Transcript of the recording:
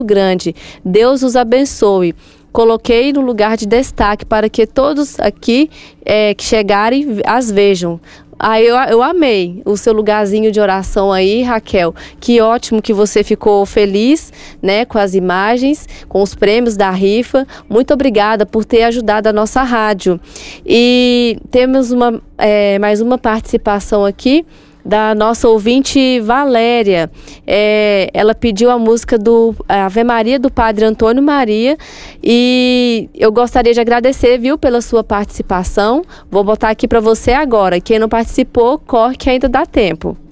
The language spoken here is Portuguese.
grande. Deus os abençoe. Coloquei no lugar de destaque para que todos aqui que chegarem as vejam. Eu amei o seu lugarzinho de oração aí, Raquel. Que ótimo que você ficou feliz, né, com as imagens, com os prêmios da rifa. Muito obrigada por ter ajudado a nossa rádio. E temos mais uma participação aqui da nossa ouvinte Valéria. Ela pediu a música do Ave Maria do Padre Antônio Maria, e eu gostaria de agradecer, viu, pela sua participação. Vou botar aqui para você agora. Quem não participou, corre que ainda dá tempo.